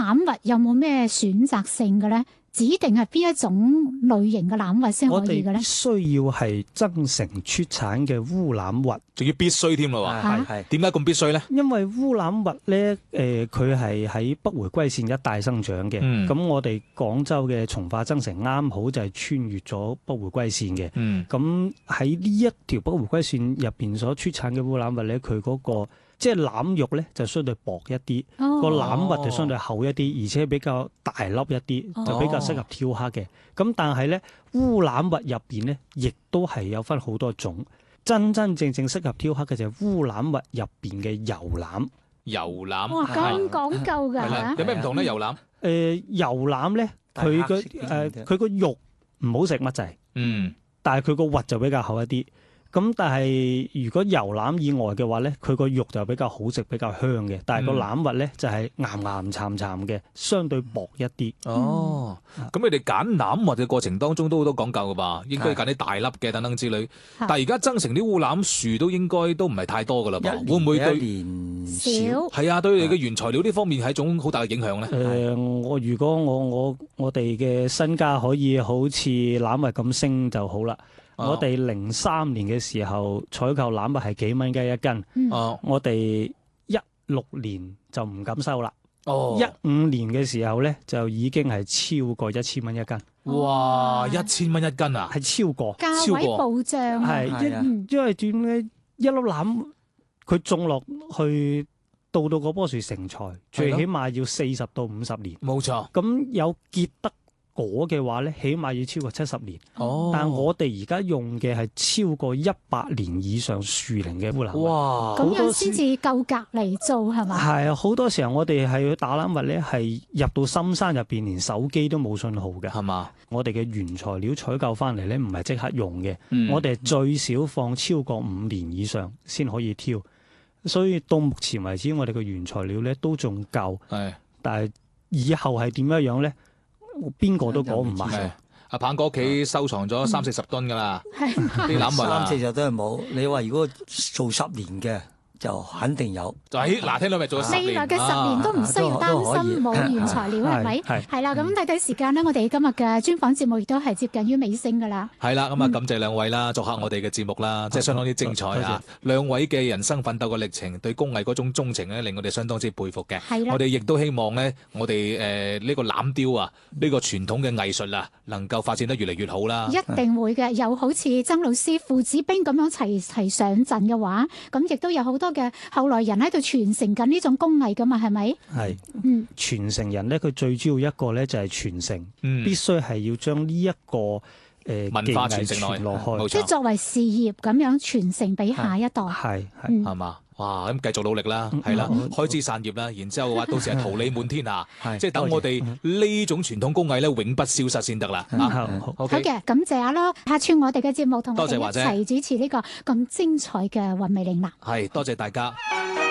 欖核有冇咩選擇性嘅咧？指定係邊一種類型嘅欖核先可以嘅咧？ 我哋必須要係增城出產嘅烏欖核， 仲要必須添咯喎。 係點解咁必須咧？ 因為烏欖核咧，佢係喺北回歸線一帶生長嘅。咁我哋廣州嘅從化增城啱好就係穿越咗北回歸線嘅。咁喺呢一條北回歸線入邊所出產嘅烏欖核咧，佢嗰個即係欖肉咧就相對薄一啲，個欖核就相對厚一啲，而且比較大粒一啲，就比較適合挑蝦嘅。咁但係咧，烏欖核入邊咧，亦都係有分好多種，真真正正適合挑蝦嘅就係烏欖核入邊嘅油欖。 油欖哇，咁講究㗎係啦，有咩唔同咧？油欖油欖咧，佢個肉唔好食乜滯，但係佢個核就比較厚一啲。咁但係如果油欖以外嘅話咧，佢個肉就比較好食，比較香嘅。但係個欖核咧就係岩岩巉巉嘅，相對薄一啲。 哦，咁你哋揀欖核嘅過程當中都好多講究噶吧？應該揀啲大粒嘅等等之類。但係而家增城啲烏欖樹都應該都唔係太多噶啦噃，會唔會對年少？ 係啊，對你嘅原材料呢方面係一種好大嘅影響咧。 如果我哋嘅身價可以好似欖核咁升就好啦。我哋03年嘅時候採購欖核係幾蚊雞一斤，我哋16年就唔敢收啦。15年嘅時候咧就已經係超過1000蚊一斤。 哇，1000蚊一斤啊？ 係超過價位暴漲啊！ 因為點咧？一粒欖佢種落去到嗰棵樹成材，最起碼要40到50年。 冇錯。 咁有結得果嘅話咧，起碼要超過70年。但係我哋而家用嘅係超過100年以上樹齡嘅烏欖核。 哇！ 咁樣先至夠格嚟做係嘛？ 係啊，好多時候我哋係去打欖核咧，係入到深山入邊，連手機都冇信號嘅，係嘛？我哋嘅原材料採購翻嚟咧，唔係即刻用嘅，我哋最少放超過5年以上先可以挑。所以到目前為止，我哋嘅原材料咧都仲夠。但係以後係點樣樣咧？邊個都講唔埋。 阿鵬哥屋企收藏咗30-40噸噶啦，啲欖核 30-40都係冇。你話如果做10年嘅，就肯定有。 嗱，聽到未？做10年， 未來嘅10年都唔需要擔心冇原材料，係咪？係啦，咁睇時間咧，我哋今日嘅專訪節目亦都係接近於尾聲噶啦。 係啦，咁啊，感謝兩位啦，作客我哋嘅節目啦，即係相當之精彩啊！兩位嘅人生奮鬥嘅歷程，對工藝嗰種鍾情咧，令我哋相當之佩服嘅。我哋亦都希望咧，我哋呢個欖雕啊，呢個傳統嘅藝術啊，能夠發展得越嚟越好啦。 一定會嘅，又好似曾老師父子兵咁樣齊上陣嘅話，咁亦都有好多嘅後來人喺度傳承緊呢種工藝噶嘛，係咪？ 係，傳承人咧，佢最主要一個咧就係傳承，必須係要將呢一個文化傳承落去， 即係作為事業咁樣傳承俾下一代。 係嘛？哇！咁繼續努力啦，係啦，開枝散葉啦，然之後話到時係桃李滿天下，即係等我哋呢種傳統工藝咧永不消失先得啦。 好嘅，感謝阿咯，客串我哋嘅節目，同我哋一齊主持呢個咁精彩嘅韻味玲瓏。 係，多謝大家。